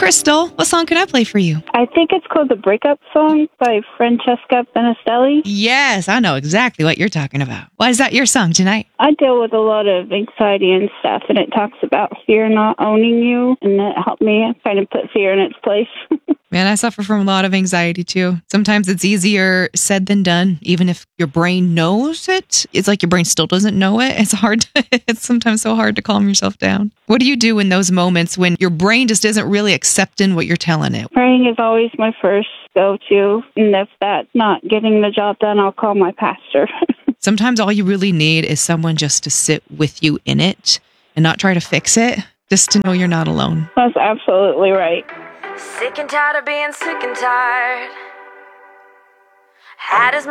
Crystal, what song can I play for you? I think it's called The Breakup Song by Francesca Benestelli. Yes, I know exactly what you're talking about. Why is that your song tonight? I deal with a lot of anxiety and stuff, and it talks about fear not owning you, and it helped me kind of put fear in its place. Man, I suffer from a lot of anxiety too. Sometimes it's easier said than done. Even if your brain knows it, it's like your brain still doesn't know it. It's hard. It's sometimes so hard to calm yourself down. What do you do in those moments when your brain just isn't really accepting what you're telling it? Praying is always my first go-to, and if that's not getting the job done, I'll call my pastor. Sometimes all you really need is someone just to sit with you in it and not try to fix it, just to know you're not alone. That's absolutely right. Sick and tired of being sick and tired. Had as much